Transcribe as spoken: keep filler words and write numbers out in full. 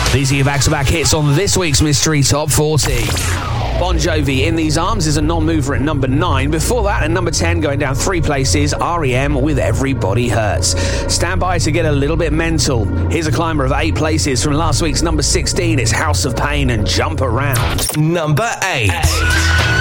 These are your back-to-back hits on this week's Mystery Top forty. Bon Jovi, In These Arms, is a non-mover at number nine. Before that, at number ten, going down three places, R E M with Everybody Hurts. Stand by to get a little bit mental. Here's a climber of eight places from last week's number sixteen. It's House of Pain and Jump Around. Number eight. eight.